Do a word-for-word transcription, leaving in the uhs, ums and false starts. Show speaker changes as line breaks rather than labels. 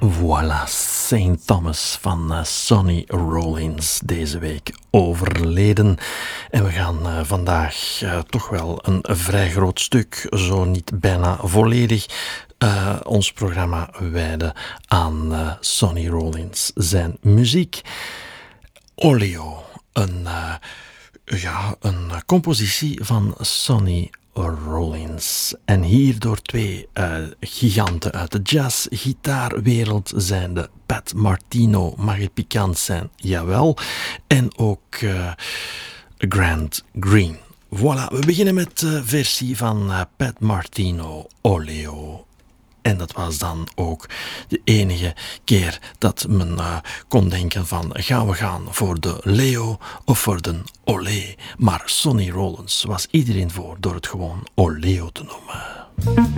Voilà, Saint Thomas van uh, Sonny Rollins deze week overleden. En we gaan uh, vandaag uh, toch wel een vrij groot stuk, zo niet bijna volledig, uh, ons programma wijden aan uh, Sonny Rollins, zijn muziek. Oleo, een, uh, ja, een compositie van Sonny Rollins. En hier door twee uh, giganten uit de jazz-gitaarwereld zijn de Pat Martino, mag het pikant zijn, jawel, en ook uh, Grant Green. Voilà, we beginnen met de versie van uh, Pat Martino, Oleo. En dat was dan ook de enige keer dat men uh, kon denken van gaan we gaan voor de Leo of voor de Olé. Maar Sonny Rollins was iedereen voor door het gewoon Oleo te noemen.